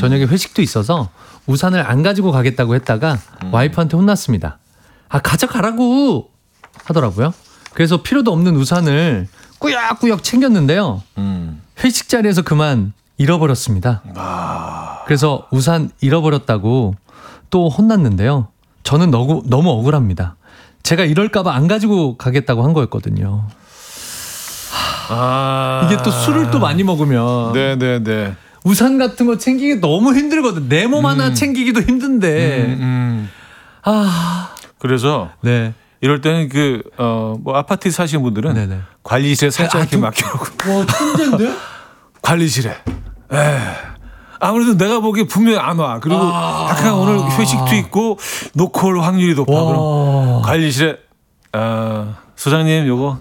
저녁에 회식도 있어서 우산을 안 가지고 가겠다고 했다가 와이프한테 혼났습니다. 아, 가져가라고 하더라고요. 그래서 필요도 없는 우산을 꾸역꾸역 챙겼는데요. 회식 자리에서 그만 잃어버렸습니다. 그래서 우산 잃어버렸다고 또 혼났는데요. 저는 너무 억울합니다. 제가 이럴까봐 안 가지고 가겠다고 한 거였거든요. 이게 또 술을 또 많이 먹으면 네네네. 우산 같은 거 챙기기 너무 힘들거든. 내 몸 하나 챙기기도 힘든데. 그래서 네. 이럴 때는 뭐 아파트 사시는 분들은 네네. 관리실에 살짝 이렇게 맡겨놓고. 와, 천재인데? 관리실에. 아무래도 내가 보기에 분명히 안 와. 그리고 약간 오늘 회식도 있고 놓고 올 확률이 높아. 그럼 관리실에 소장님 요거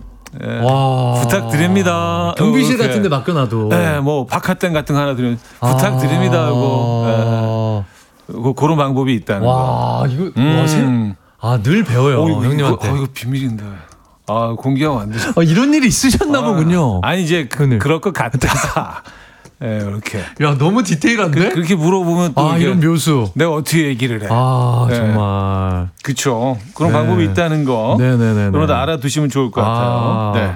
부탁드립니다. 경비실 같은 데 맡겨놔도. 네, 뭐 박하땡 같은 거 하나 드리면 부탁드립니다 하고 그런 방법이 있다는 거. 이거 늘 배워요. 형님한테. 이거 비밀인데. 공개하면 안 되죠. 이런 일이 있으셨나 보군요. 아니 이제 그럴 것 같다. 네, 이렇게. 야, 너무 디테일한데? 그렇게 물어보면 또 이런 묘수. 내가 어떻게 얘기를 해? 네. 정말. 그렇죠. 그런 방법이 있다는 거. 네네네. 그러다 알아두시면 좋을 것 같아요. 네.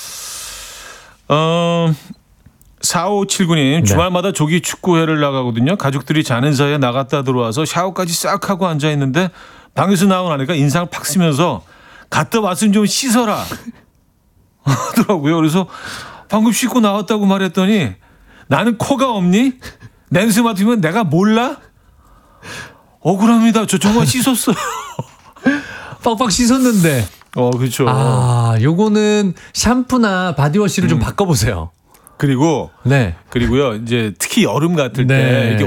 4579님 주말마다 조기 축구회를 나가거든요. 가족들이 자는 사이에 나갔다 들어와서 샤워까지 싹 하고 앉아 있는데 방에서 나오고 나니까 인상을 팍 쓰면서 갔다 왔으면 좀 씻어라 하더라고요. 그래서 방금 씻고 나왔다고 말했더니 나는 코가 없니? 냄새 맡으면 내가 몰라? 억울합니다. 저 정말 씻었어요. 빡빡 씻었는데. 그렇죠. 요거는 샴푸나 바디워시를 좀 바꿔보세요. 그리고요. 이제 특히 여름 같을 때 이게